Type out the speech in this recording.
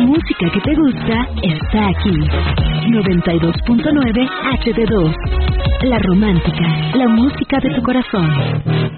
música que te gusta está aquí. 92.9 HD2. La Romántica, la música de tu corazón.